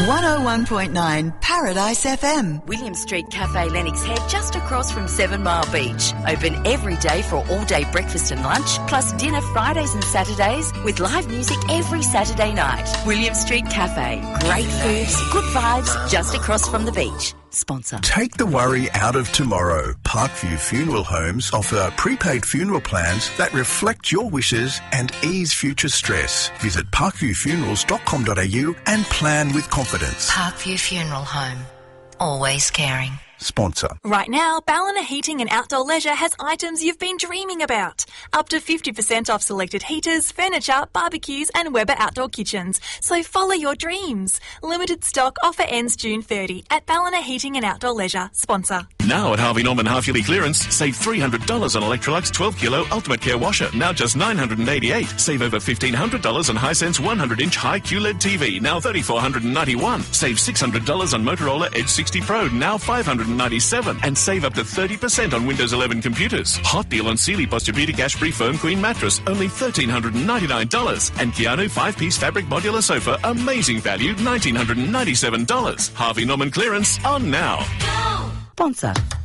101.9 Paradise FM. William Street Cafe, Lennox Head, just across from 7 Mile Beach. Open every day for all-day breakfast and lunch, plus dinner Fridays and Saturdays, with live music every Saturday night. William Street Cafe. Great foods, good vibes, just across from the beach. Sponsor. Take the worry out of tomorrow. Parkview Funeral Homes offer prepaid funeral plans that reflect your wishes and ease future stress. Visit parkviewfunerals.com.au and plan with confidence. Parkview Funeral Home. Always caring. Sponsor. Right now, Ballina Heating and Outdoor Leisure has items you've been dreaming about. Up to 50% off selected heaters, furniture, barbecues and Weber outdoor kitchens. So follow your dreams. Limited stock offer ends June 30 at Ballina Heating and Outdoor Leisure. Sponsor. Now at Harvey Norman half-yearly clearance, save $300 on Electrolux 12-kilo Ultimate Care washer, now just $988. Save over $1,500 on Hisense 100-inch high QLED TV, now $3,491. Save $600 on Motorola Edge 60 Pro, now $597, and save up to 30% on Windows 11 computers. Hot deal on Sealy Posturepedic Ashbury Foam Queen mattress, only $1,399. And Keanu 5-piece fabric modular sofa, amazing value, $1,997. Harvey Norman clearance on now. Sponsor.